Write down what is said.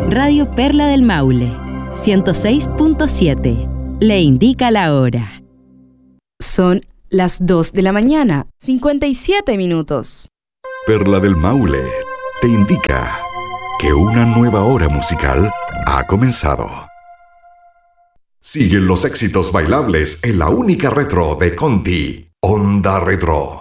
Radio Perla del Maule, 106.7. Le indica la hora. Son las 2 de la mañana, 57 minutos. Perla del Maule te indica que una nueva hora musical ha comenzado. Siguen los éxitos bailables en la única retro de Conti, Onda Retro.